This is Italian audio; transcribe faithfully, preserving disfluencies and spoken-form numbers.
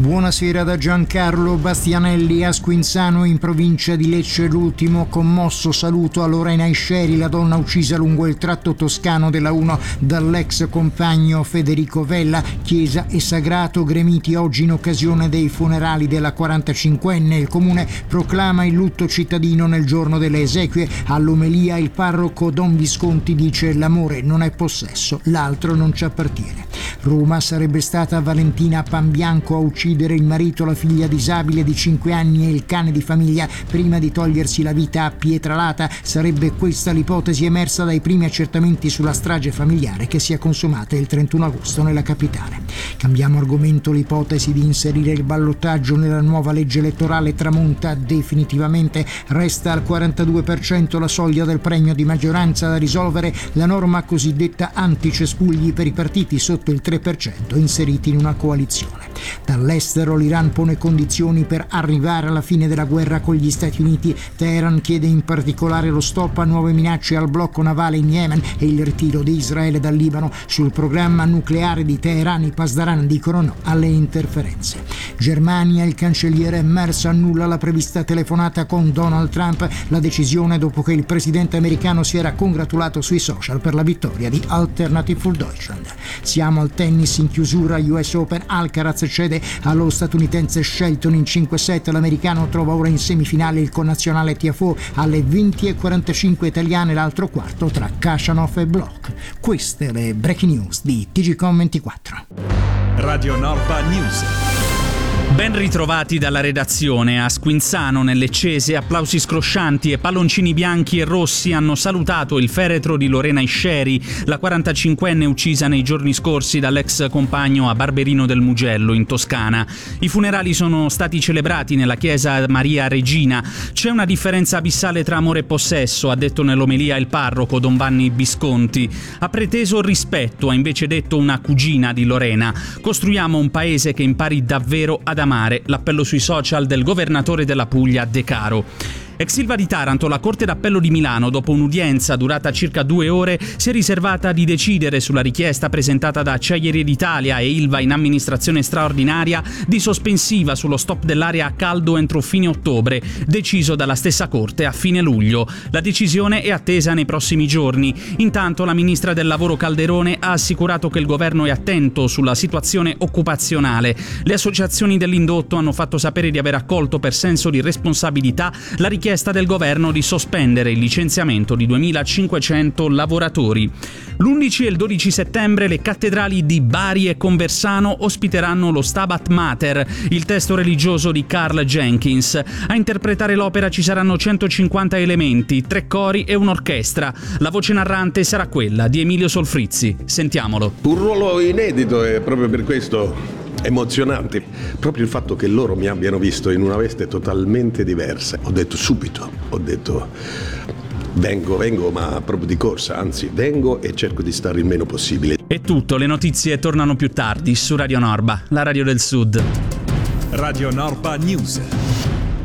Buonasera da Giancarlo Bastianelli. A Squinzano, in provincia di Lecce, l'ultimo commosso saluto a Lorena Isceri, la donna uccisa lungo il tratto toscano della uno dall'ex compagno Federico Vella. Chiesa e sagrato gremiti oggi in occasione dei funerali della quarantacinquenne. Il comune proclama il lutto cittadino nel giorno delle esequie. All'omelia il parroco Don Visconti dice: l'amore non è possesso, l'altro non ci appartiene. Roma, sarebbe stata Valentina Panbianco a uccidere il marito, la figlia disabile di cinque anni e il cane di famiglia prima di togliersi la vita a Pietralata. Sarebbe questa l'ipotesi emersa dai primi accertamenti sulla strage familiare che si è consumata il trentuno agosto nella capitale. Cambiamo argomento. L'ipotesi di inserire il ballottaggio nella nuova legge elettorale tramonta definitivamente. Resta al quarantadue per cento la soglia del premio di maggioranza da risolvere, la norma cosiddetta anticespugli per i partiti sotto il tre per cento inseriti in una coalizione. Dall'estero l'Iran pone condizioni per arrivare alla fine della guerra con gli Stati Uniti. Teheran chiede in particolare lo stop a nuove minacce al blocco navale in Yemen e il ritiro di Israele dal Libano. Sul programma nucleare di Teheran i Pasdaran dicono no alle interferenze. Germania, il cancelliere Merz annulla la prevista telefonata con Donald Trump, la decisione dopo che il presidente americano si era congratulato sui social per la vittoria di Alternative für Deutschland. Siamo al tennis in chiusura. U S Open, Alcaraz cede allo statunitense Shelton in cinque set. L'americano trova ora in semifinale il connazionale Tiafoe. Alle venti e quarantacinque italiane l'altro quarto tra Khachanov e Bloch. Queste le breaking news di T G Com ventiquattro. Radio Norpa News. Ben ritrovati dalla redazione. A Squinzano, nel Leccese, applausi scroscianti e palloncini bianchi e rossi hanno salutato il feretro di Lorena Isceri, la quarantacinquenne uccisa nei giorni scorsi dall'ex compagno a Barberino del Mugello, in Toscana. I funerali sono stati celebrati nella chiesa Maria Regina. C'è una differenza abissale tra amore e possesso, ha detto nell'omelia il parroco Don Vanni Visconti. Ha preteso rispetto, ha invece detto una cugina di Lorena. Costruiamo un paese che impari davvero ad amare, l'appello sui social del governatore della Puglia De Caro. Ex Ilva di Taranto, la Corte d'Appello di Milano, dopo un'udienza durata circa due ore, si è riservata di decidere sulla richiesta presentata da Acciaierie d'Italia e Ilva in amministrazione straordinaria di sospensiva sullo stop dell'area a caldo entro fine ottobre, deciso dalla stessa Corte a fine luglio. La decisione è attesa nei prossimi giorni. Intanto la ministra del Lavoro Calderone ha assicurato che il governo è attento sulla situazione occupazionale. Le associazioni dell'indotto hanno fatto sapere di aver accolto per senso di responsabilità la richiesta del governo di sospendere il licenziamento di duemilacinquecento lavoratori. L'undici e il dodici settembre le cattedrali di Bari e Conversano ospiteranno lo Stabat Mater, il testo religioso di Carl Jenkins. A interpretare l'opera ci saranno centocinquanta elementi, tre cori e un'orchestra. La voce narrante sarà quella di Emilio Solfrizzi. Sentiamolo. Un ruolo inedito e proprio per questo emozionante, proprio il fatto che loro mi abbiano visto in una veste totalmente diversa. Ho detto subito, ho detto vengo, vengo, ma proprio di corsa, anzi vengo e cerco di stare il meno possibile. È tutto, le notizie tornano più tardi su Radio Norba, la radio del Sud. Radio Norpa News.